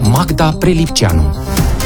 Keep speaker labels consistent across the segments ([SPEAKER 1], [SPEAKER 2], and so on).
[SPEAKER 1] Magda Prelipceanu.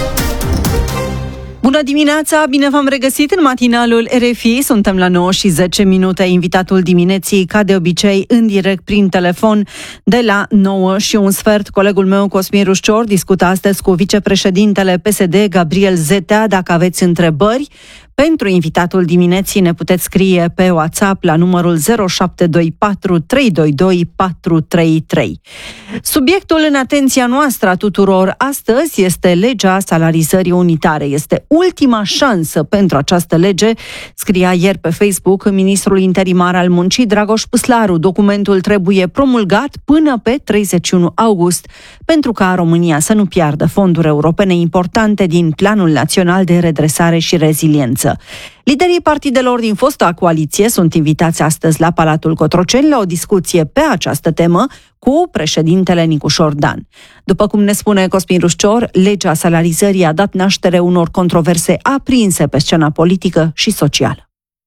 [SPEAKER 2] Bună dimineața, bine v-am regăsit în matinalul RFI. Suntem la 9:10. Invitatul dimineții, ca de obicei, în direct prin telefon de la 9:15. Colegul meu, Cosmin Rușcior, discută astăzi cu vicepreședintele PSD, Gabriel Zetea. Dacă aveți întrebări pentru invitatul dimineții, ne puteți scrie pe WhatsApp la numărul 0724 322 433. Subiectul în atenția noastră a tuturor astăzi este legea salarizării unitare. Este ultima șansă pentru această lege, scria ieri pe Facebook ministrul interimar al muncii, Dragoș Păslaru. Documentul trebuie promulgat până pe 31 august, pentru ca România să nu piardă fonduri europene importante din Planul Național de Redresare și Reziliență. Liderii partidelor din fosta coaliție sunt invitați astăzi la Palatul Cotroceni la o discuție pe această temă cu președintele Nicușor Dan. După cum ne spune Cosmin Rușcior, legea salarizării a dat naștere unor controverse aprinse pe scena politică și socială.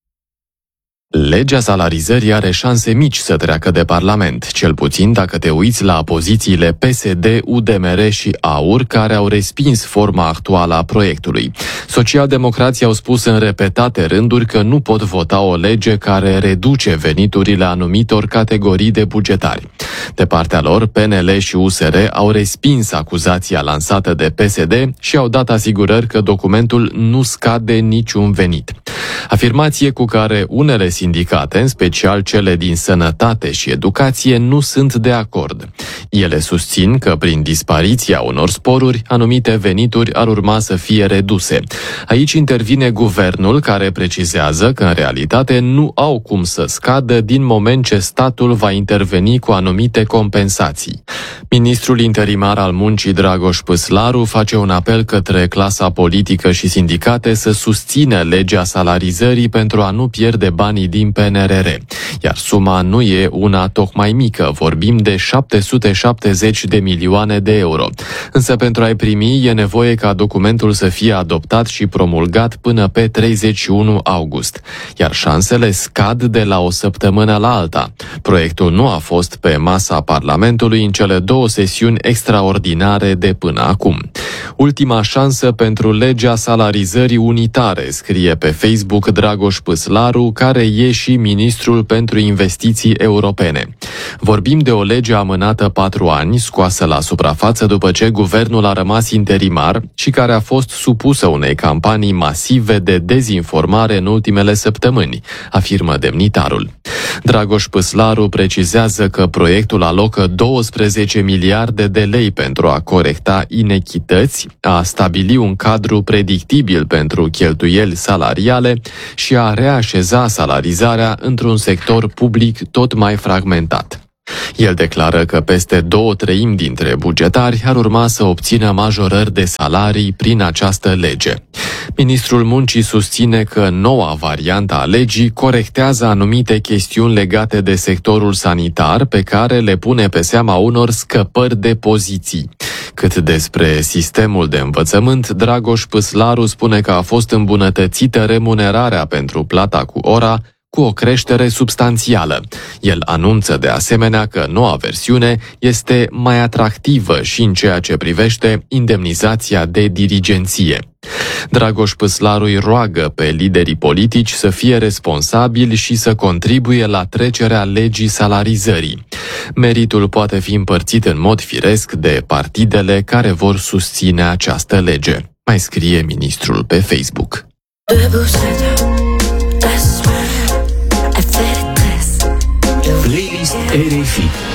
[SPEAKER 3] Legea salarizării are șanse mici să treacă de Parlament, cel puțin dacă te uiți la pozițiile PSD, UDMR și AUR, care au respins forma actuală a proiectului. Socialdemocrații au spus în repetate rânduri că nu pot vota o lege care reduce veniturile anumitor categorii de bugetari. De partea lor, PNL și USR au respins acuzația lansată de PSD și au dat asigurări că documentul nu scade niciun venit. Afirmație cu care unele sindicate, în special cele din sănătate și educație, nu sunt de acord. Ele susțin că prin dispariția unor sporuri, anumite venituri ar urma să fie reduse. Aici intervine guvernul, care precizează că în realitate nu au cum să scadă din moment ce statul va interveni cu anumite compensații. Ministrul interimar al muncii, Dragoș Păslaru, face un apel către clasa politică și sindicate să susțină legea salarizării pentru a nu pierde banii din PNRR. Iar suma nu e una tocmai mică, vorbim de 770 de milioane de euro. Însă pentru a-i primi e nevoie ca documentul să fie adoptat și promulgat până pe 31 august. Iar șansele scad de la o săptămână la alta. Proiectul nu a fost pe masa Parlamentului în cele 2 sesiuni extraordinare de până acum. Ultima șansă pentru legea salarizării unitare, scrie pe Facebook Dragoș Păslaru, care e și ministrul pentru investiții europene. Vorbim de o lege amânată 4 ani, scoasă la suprafață după ce guvernul a rămas interimar și care a fost supusă unei campanii masive de dezinformare în ultimele săptămâni, afirmă demnitarul. Dragoș Păslaru precizează că proiectul alocă 12 miliarde de lei pentru a corecta inechități, a stabili un cadru predictibil pentru cheltuieli salariale și a reașeza salarizarea într-un sector public tot mai fragmentat. El declară că peste 2/3 dintre bugetari ar urma să obțină majorări de salarii prin această lege. Ministrul Muncii susține că noua variantă a legii corectează anumite chestiuni legate de sectorul sanitar, pe care le pune pe seama unor scăpări de poziții. Cât despre sistemul de învățământ, Dragoș Păslaru spune că a fost îmbunătățită remunerarea pentru plata cu ora, cu o creștere substanțială. El anunță de asemenea că noua versiune este mai atractivă și în ceea ce privește indemnizația de dirigenție. Dragoș Păslaru îi roagă pe liderii politici să fie responsabili și să contribuie la trecerea legii salarizării. Meritul poate fi împărțit în mod firesc de partidele care vor susține această lege, mai scrie ministrul pe Facebook.
[SPEAKER 1] Playlist RFI.